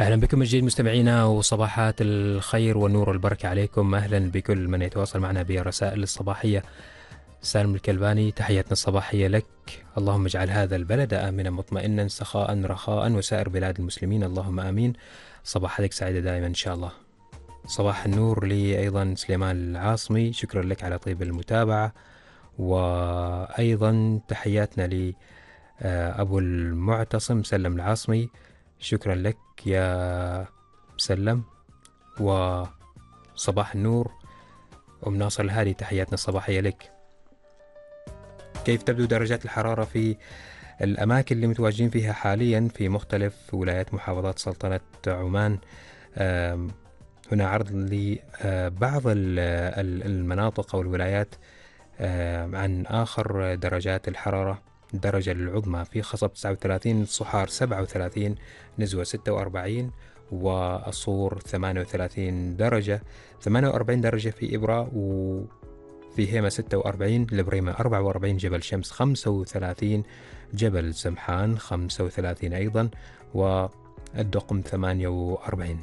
أهلا بكم من جديد مستمعينا، وصباحات الخير والنور والبركة عليكم. أهلا بكل من يتواصل معنا بالرسائل الصباحية. سالم الكلباني، تحياتنا الصباحية لك. اللهم اجعل هذا البلد آمنا مطمئنا سخاء رخاء وسائر بلاد المسلمين، اللهم آمين. صباحك سعيدة دائما إن شاء الله. صباح النور لي أيضا سليمان العاصمي، شكرا لك على طيب المتابعة. وأيضا تحياتنا لأبو المعتصم سلم العاصمي، شكرا لك يا سلم. وصباح النور أم ناصر الهادي، تحياتنا الصباحية لك. كيف تبدو درجات الحرارة في الأماكن اللي متواجدين فيها حاليا في مختلف ولايات محافظات سلطنة عمان؟ هنا عرض لبعض المناطق أو الولايات عن آخر درجات الحرارة. الدرجة العظمى في خصب 39، الصحار 37، نزوة 46، والصور 38 درجة، 48 درجة في إبرة، وفي هيمة 46، البريمة 44، جبل شمس 35، جبل سمحان 35 أيضا، والدقم 48.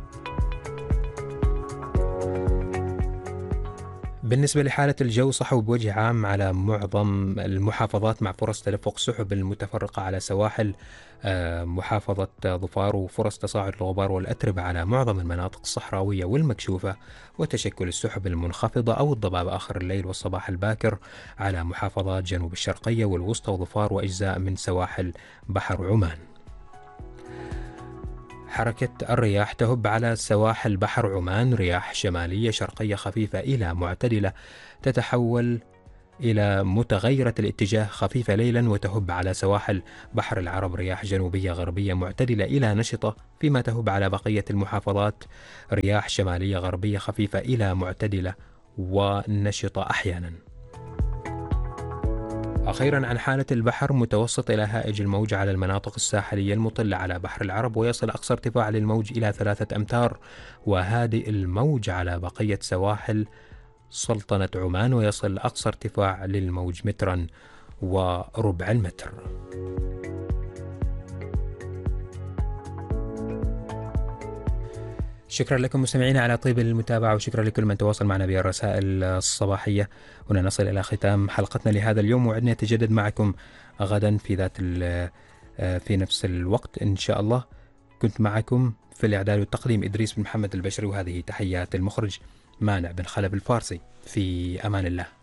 بالنسبة لحالة الجو، صحو بوجه عام على معظم المحافظات مع فرص تدفق سحب المتفرقة على سواحل محافظة ظفار، وفرص تصاعد الغبار والأتربة على معظم المناطق الصحراوية والمكشوفة، وتشكل السحب المنخفضة أو الضباب آخر الليل والصباح الباكر على محافظات جنوب الشرقية والوسطى وظفار وأجزاء من سواحل بحر عمان. حركة الرياح تهب على سواحل بحر عمان، رياح شمالية شرقية خفيفة إلى معتدلة تتحول إلى متغيرة الاتجاه خفيفة ليلا، وتهب على سواحل بحر العرب رياح جنوبية غربية معتدلة إلى نشطة، فيما تهب على بقية المحافظات رياح شمالية غربية خفيفة إلى معتدلة ونشطة أحيانا. أخيرا عن حالة البحر، متوسط إلى هائج الموج على المناطق الساحلية المطلة على بحر العرب، ويصل أقصى ارتفاع للموج إلى 3 أمتار، وهادئ الموج على بقية سواحل سلطنة عمان، ويصل أقصى ارتفاع للموج 1.25 متر. شكرا لكم مستمعينا على طيب المتابعة، وشكرا لكل من تواصل معنا بالرسائل الصباحية. هنا نصل إلى ختام حلقتنا لهذا اليوم، وعدنا يتجدد معكم غدا في نفس الوقت إن شاء الله. كنت معكم في الإعداد والتقديم إدريس بن محمد البشري، وهذه تحيات المخرج مانع بن خلف الفارسي. في أمان الله.